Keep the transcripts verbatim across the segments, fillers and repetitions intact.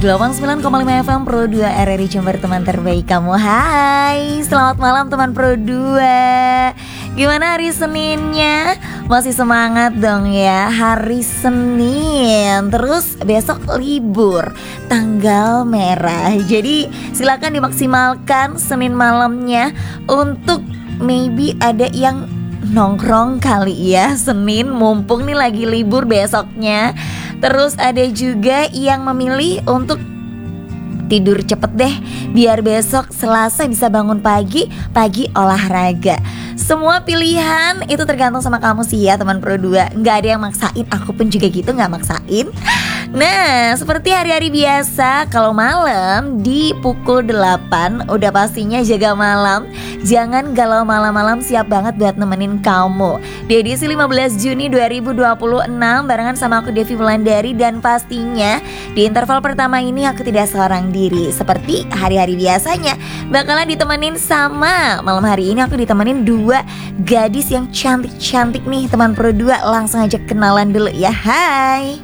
delapan puluh sembilan koma lima F M Pro dua R R I Jember, teman terbaik kamu. Hai, selamat malam teman Pro dua. Gimana hari Seninnya? Masih semangat dong ya? Hari Senin, terus besok libur, tanggal merah. Jadi silakan dimaksimalkan Senin malamnya untuk maybe ada yang nongkrong kali ya Senin, mumpung nih lagi libur besoknya. Terus ada juga yang memilih untuk tidur cepet deh, biar besok Selasa bisa bangun pagi, pagi olahraga. Semua pilihan itu tergantung sama kamu sih ya teman Pro dua. Nggak ada yang maksain, aku pun juga gitu nggak maksain. Nah, seperti hari-hari biasa, kalau malam di pukul delapan udah pastinya jaga malam. Jangan galau malam-malam, siap banget buat nemenin kamu di edisi lima belas Juni dua ribu dua puluh enam barengan sama aku Devi Wulandari. Dan pastinya di interval pertama ini aku tidak seorang diri. Seperti hari-hari biasanya bakalan ditemenin sama, malam hari ini aku ditemenin dua gadis yang cantik-cantik nih teman Pro dua. Langsung aja kenalan dulu ya. Hai.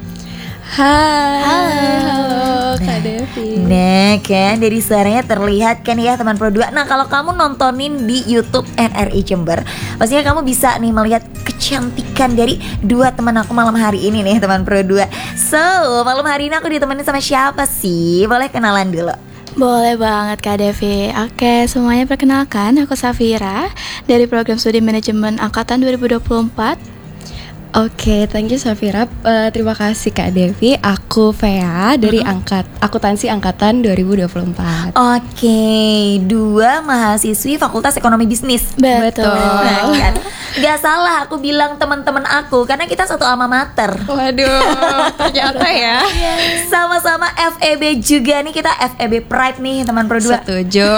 Hai, halo Kak Devi. Nah kan dari suaranya terlihat kan ya teman Pro dua. Nah kalau kamu nontonin di YouTube R R I Jember, pastinya kamu bisa nih melihat kecantikan dari dua teman aku malam hari ini nih teman Pro dua. So malam hari ini aku ditemenin sama siapa sih? Boleh kenalan dulu? Boleh banget Kak Devi. Oke, semuanya perkenalkan, aku Safira dari Program Studi Manajemen Angkatan dua ribu dua puluh empat. Oke, okay, thank you Safira. Uh, terima kasih Kak Devi. Aku Fea dari uh-huh. angkat akuntansi angkatan dua ribu dua puluh empat. Oke, okay, dua mahasiswi Fakultas Ekonomi Bisnis. Betul. Nah, kan? Gak salah aku bilang teman-teman aku karena kita satu alma mater. Waduh, ternyata ya. Sama-sama F E B juga nih, kita F E B Pride nih teman Pro dua. Setuju.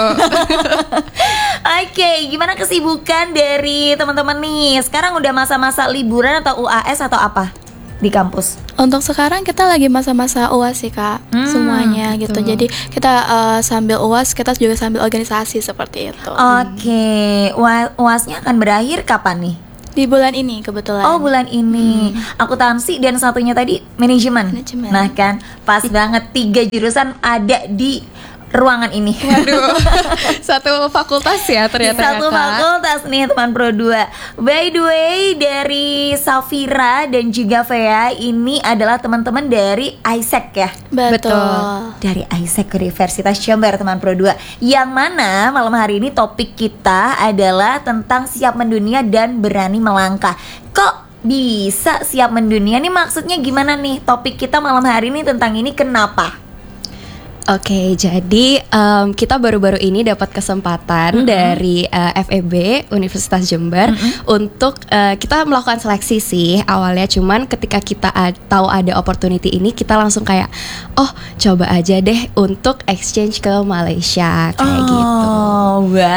Oke, okay, gimana kesibukan dari teman-teman nih? Sekarang udah masa-masa liburan atau U A S atau apa di kampus? Untuk sekarang kita lagi masa-masa U A S sih Kak, hmm, semuanya betul. Gitu. Jadi kita uh, sambil U A S, kita juga sambil organisasi seperti itu. Oke, okay. U A S-nya akan berakhir kapan nih? Di bulan ini kebetulan. Oh bulan ini. hmm. Akuntansi dan satunya tadi manajemen. Manajemen. Nah kan pas banget tiga jurusan ada di ruangan ini. Waduh, satu fakultas ya ternyata. Satu ya, fakultas nih teman Pro dua. By the way, dari Safira dan juga Fea ini adalah teman-teman dari I S E C ya. Betul. Dari I S E C Universitas Jember teman Pro dua. Yang mana malam hari ini topik kita adalah tentang siap mendunia dan berani melangkah. Kok bisa siap mendunia? Nih maksudnya gimana nih? Topik kita malam hari ini tentang ini kenapa? Oke, okay, jadi um, kita baru-baru ini dapat kesempatan mm-hmm. dari uh, F E B Universitas Jember mm-hmm. untuk uh, kita melakukan seleksi sih awalnya. Cuman ketika kita ad- tahu ada opportunity ini, kita langsung kayak, oh coba aja deh untuk exchange ke Malaysia kayak oh, gitu. Oh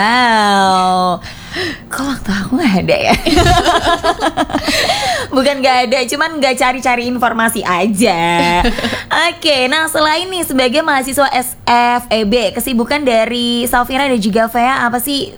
wow. Kok waktu aku gak ada ya? Bukan gak ada, cuman gak cari-cari informasi aja. Oke, nah selain nih sebagai mahasiswa S F E B, kesibukan dari Safira dan juga Fea apa sih?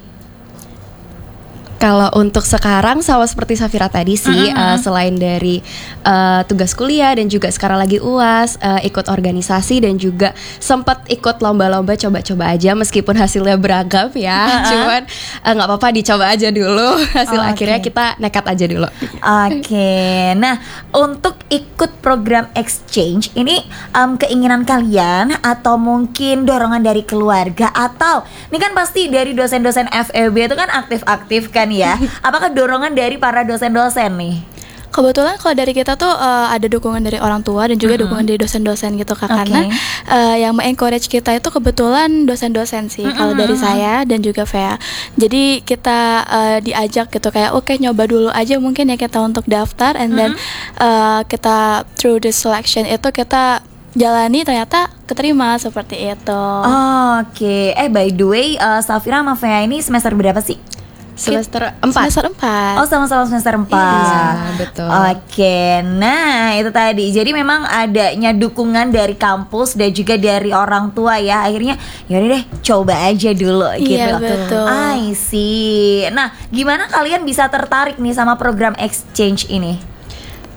Kalau untuk sekarang sama seperti Safira tadi sih, uh-huh. uh, selain dari uh, tugas kuliah dan juga sekarang lagi U A S, uh, ikut organisasi dan juga sempat ikut lomba-lomba coba-coba aja meskipun hasilnya beragam ya. Uh-huh. Cuman nggak uh, apa-apa dicoba aja dulu. Hasil oh, akhirnya okay. kita nekat aja dulu. Oke, okay. Nah untuk ikut program exchange ini um, keinginan kalian atau mungkin dorongan dari keluarga atau ini kan pasti dari dosen-dosen F E B itu kan aktif-aktif kan ya. Apakah dorongan dari para dosen-dosen nih? Kebetulan kalau dari kita tuh uh, ada dukungan dari orang tua dan juga mm-hmm. dukungan dari dosen-dosen gitu Kak. Okay. Karena uh, yang me-encourage kita itu kebetulan dosen-dosen sih. Mm-hmm. Kalau dari saya dan juga Fea. Jadi kita uh, diajak gitu kayak oke okay, nyoba dulu aja mungkin ya kita untuk daftar and mm-hmm. then uh, kita through the selection itu kita jalani ternyata keterima seperti itu. Oh, oke. Okay. Eh by the way, uh, Safira sama Fea ini semester berapa sih? Semester empat. Semester empat. Oh, sama-sama semester empat. Iya, betul. Oke, nah itu tadi. Jadi memang adanya dukungan dari kampus dan juga dari orang tua ya. Akhirnya yaudah deh, coba aja dulu gitu. Iya, betul. I see. Nah, gimana kalian bisa tertarik nih sama program exchange ini?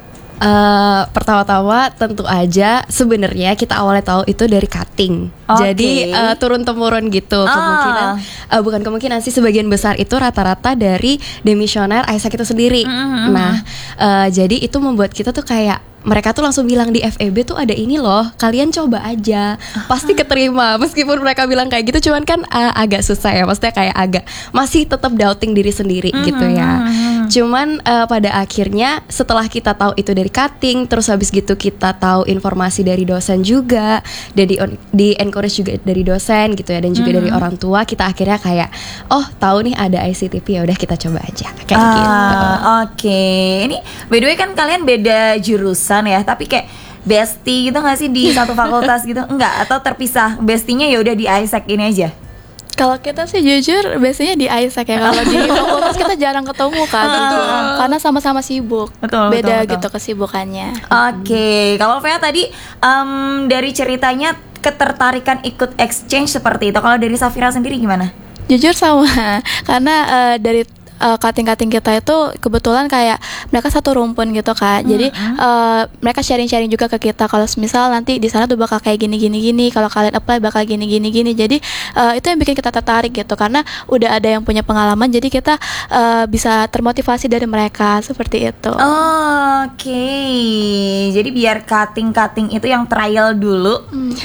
Uh, pertama-tama tentu aja sebenarnya kita awalnya tahu itu dari cutting. Okay. Jadi uh, turun temurun gitu. Oh. Kemungkinan uh, bukan kemungkinan sih, sebagian besar itu rata-rata dari demisioner Isaac itu sendiri. Mm-hmm. Nah, uh, jadi itu membuat kita tuh kayak mereka tuh langsung bilang di F E B tuh ada ini loh, kalian coba aja, pasti keterima. Meskipun mereka bilang kayak gitu, cuman kan uh, agak susah ya, maksudnya kayak agak masih tetap doubting diri sendiri mm-hmm. gitu ya. Cuman uh, pada akhirnya setelah kita tahu itu dari cutting, terus habis gitu kita tahu informasi dari dosen juga, dan di, di encourage juga dari dosen gitu ya, dan juga mm-hmm. dari orang tua, kita akhirnya kayak oh tahu nih ada I C T P, ya udah kita coba aja kayak uh, gitu. Oke, okay. Ini by the way kan kalian beda jurusan ya, tapi kayak bestie gitu nggak sih di satu fakultas gitu? Enggak, atau terpisah? Bestinya ya udah di Isaac ini aja. Kalau kita sih jujur biasanya di Isaac ya. Kalau di fakultas kita jarang ketemu kan, gitu. Karena sama-sama sibuk. Betul, beda betul, gitu betul. Kesibukannya. Oke, okay. Kalau Vea tadi um, dari ceritanya ketertarikan ikut exchange seperti itu. Kalau dari Safira sendiri gimana? Jujur sama, karena uh, dari Uh, kating-kating kita itu kebetulan kayak mereka satu rumpun gitu Kak. Jadi mm-hmm. uh, mereka sharing-sharing juga ke kita kalau misal nanti di sana tuh bakal kayak gini-gini-gini, kalau kalian apply bakal gini-gini-gini. Jadi uh, itu yang bikin kita tertarik gitu, karena udah ada yang punya pengalaman, jadi kita uh, bisa termotivasi dari mereka seperti itu. Oh, Oke, okay. Jadi biar cutting-cutting itu yang trial dulu. Mm.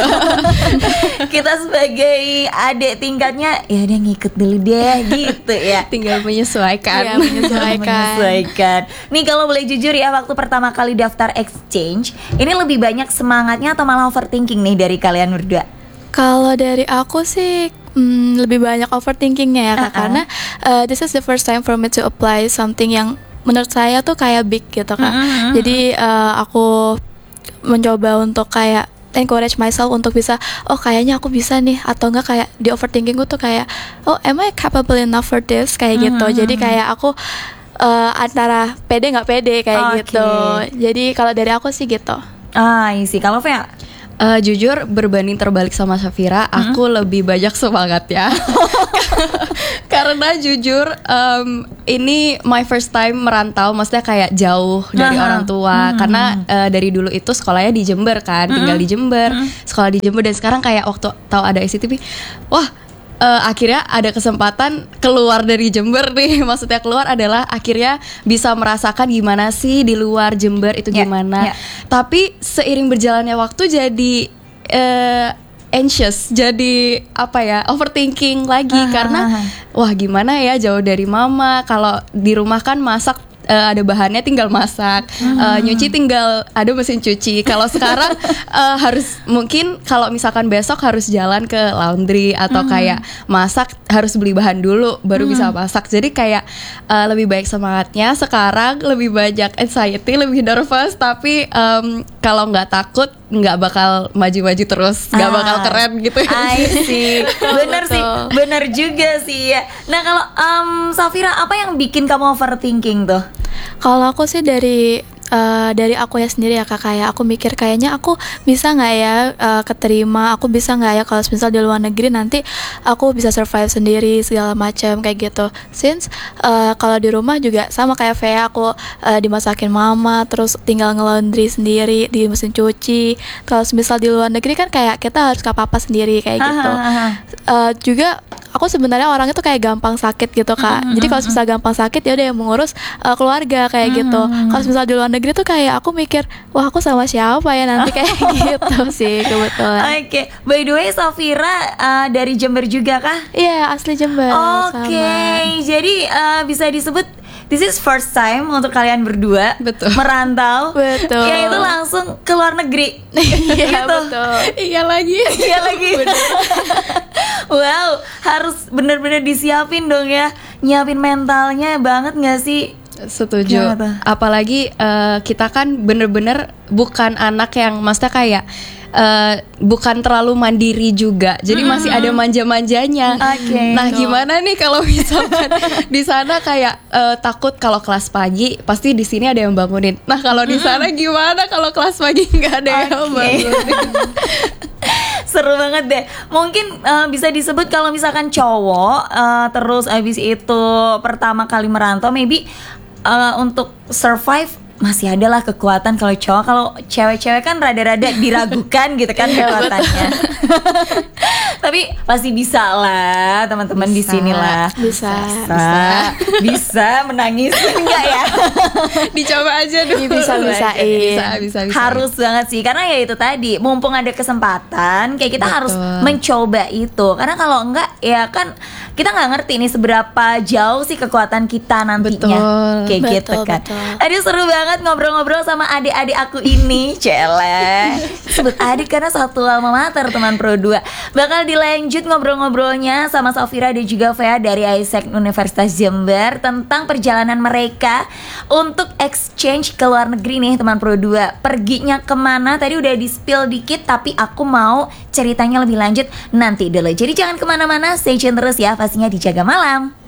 Kita sebagai adik tingkatnya ya udah ngikut dulu deh gitu ya. Tinggal menyesuaikan. Ya, menyesuaikan. menyesuaikan. Nih kalau boleh jujur ya, waktu pertama kali daftar exchange, ini lebih banyak semangatnya atau malah overthinking nih dari kalian berdua? Kalau dari aku sih hmm, lebih banyak overthinkingnya ya Kak, uh-uh. karena uh, this is the first time for me to apply something yang menurut saya tuh kayak big gitu Kak. Uh-huh. Jadi uh, aku mencoba untuk kayak encourage myself untuk bisa, oh kayaknya aku bisa nih, atau enggak kayak di overthinking gue tuh kayak, oh am I capable enough for this kayak mm-hmm. gitu. Jadi kayak aku uh, antara pede nggak pede kayak okay. gitu. Jadi kalau dari aku sih gitu. Ah, isi. Kalau Vea? Uh, jujur berbanding terbalik sama Safira, hmm? aku lebih banyak semangat ya. Karena jujur um, ini my first time merantau, maksudnya kayak jauh dari uh-huh. orang tua. Hmm. Karena uh, dari dulu itu sekolahnya di Jember kan, hmm. tinggal di Jember, hmm. sekolah di Jember, dan sekarang kayak waktu tahu ada I C T P, wah. Uh, akhirnya ada kesempatan keluar dari Jember nih. Maksudnya keluar adalah akhirnya bisa merasakan gimana sih di luar Jember itu gimana. Yeah, yeah. Tapi seiring berjalannya waktu jadi uh, anxious, jadi apa ya, overthinking lagi. uh-huh. Karena wah gimana ya jauh dari mama. Kalau di rumah kan masak Uh, ada bahannya tinggal masak, hmm. uh, nyuci tinggal ada mesin cuci. Kalau sekarang uh, harus mungkin kalau misalkan besok harus jalan ke laundry atau hmm. kayak masak harus beli bahan dulu baru hmm. bisa masak. Jadi kayak uh, lebih baik semangatnya sekarang, lebih banyak anxiety, lebih nervous. Tapi um, kalau nggak takut nggak bakal maju-maju terus, nggak ah, bakal keren gitu. I see. Bener sih, bener juga sih ya. Nah kalau um, Safira, apa yang bikin kamu overthinking tuh? Kalau aku sih dari uh, dari aku ya sendiri ya Kak, kayak aku mikir kayaknya aku bisa nggak ya uh, keterima, aku bisa nggak ya kalau misal di luar negeri nanti aku bisa survive sendiri segala macam kayak gitu. Since uh, kalau di rumah juga sama kayak Vea, aku uh, dimasakin mama, terus tinggal nge-laundry sendiri di mesin cuci. Kalau misal di luar negeri kan kayak kita harus ke apa-apa sendiri kayak gitu. uh, juga aku sebenarnya orang itu kayak gampang sakit gitu Kak. Mm-hmm. Jadi kalau misal gampang sakit ya udah yang mengurus uh, keluarga kayak mm-hmm. gitu. Kalau misal di luar negeri tuh kayak aku mikir, wah aku sama siapa ya nanti kayak gitu sih kebetulan. Oke, okay. By the way Safira uh, dari Jember juga kah? Iya, yeah, asli Jember. Oke, okay. Jadi uh, bisa disebut this is first time untuk kalian berdua. Betul. Merantau. Betul. Ya itu langsung ke luar negeri. Iya gitu. Betul. Iya lagi. Iya lagi. Wow, harus benar-benar disiapin dong ya. Nyiapin mentalnya banget gak sih? Setuju. Apalagi uh, kita kan bener-bener bukan anak yang maksudnya kayak uh, bukan terlalu mandiri juga. Jadi mm-hmm. masih ada manja-manjanya. Okay, nah, gimana nih kalau misalkan di sana kayak uh, takut kalau kelas pagi pasti di sini ada yang bangunin. Nah, kalau di sana gimana kalau kelas pagi nggak ada okay. yang bangunin? Seru banget deh. Mungkin uh, bisa disebut kalau misalkan cowok uh, terus abis itu pertama kali merantau, maybe uh, untuk survive masih ada lah kekuatan kalau cowok. Kalau cewek-cewek kan rada-rada diragukan gitu kan kekuatannya. Tapi pasti bisa lah teman-teman di sini lah. Bisa. Bisa. Bisa menangis enggak ya? Dicoba aja dulu. Bisa bisa bisa, bisa, bisa. Harus banget sih, karena ya itu tadi, mumpung ada kesempatan kayak kita Betul. harus mencoba itu. Karena kalau enggak ya kan kita nggak ngerti nih seberapa jauh sih kekuatan kita nantinya. Betul. Kayak Betul, gitu kan. betul. Aduh seru banget ngobrol-ngobrol sama adik-adik aku ini. Cele sebut adik karena satu alma mater teman Pro dua. Bakal dilanjut ngobrol-ngobrolnya sama Safira dan juga Fea dari Isaac Universitas Jember tentang perjalanan mereka untuk exchange ke luar negeri nih teman Pro dua. Perginya kemana tadi udah di spill dikit, tapi aku mau ceritanya lebih lanjut nanti dulu. Jadi jangan kemana-mana, stay tune terus ya, pastinya di Jaga Malam.